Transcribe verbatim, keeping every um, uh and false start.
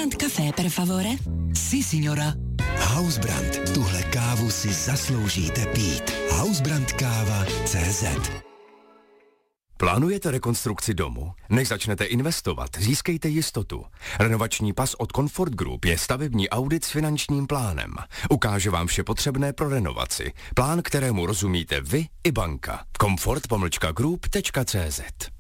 Housebrand Café, per favore? Si, signora. Housebrand. Tuhle kávu si zasloužíte pít. Housebrand káva tečka cé zet. Plánujete rekonstrukci domu? Než začnete investovat, získejte jistotu. Renovační pas od Comfort Group je stavební audit s finančním plánem. Ukáže vám vše potřebné pro renovaci. Plán, kterému rozumíte vy i banka. Comfort pomlčka group tečka cé zet.